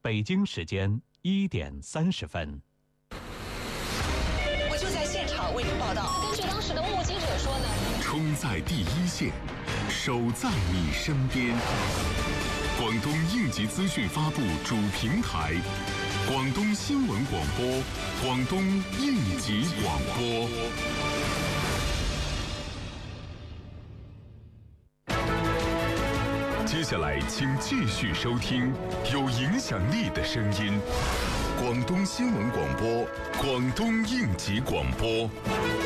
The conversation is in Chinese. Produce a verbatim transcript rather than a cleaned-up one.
北京时间一点三十分。 我就在现场为您报道。 根据当时的目击者说呢， 冲在第一线，守在你身边。广东应急资讯发布主平台，广东新闻广播，广东应急广播。接下来，请继续收听有影响力的声音——广东新闻广播，广东应急广播。